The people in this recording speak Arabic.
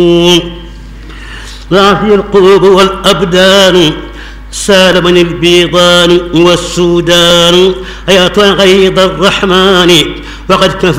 وعافي القلوب والأبدان سال من البيضان والسودان أيا غيظ الرحمن وقد كفى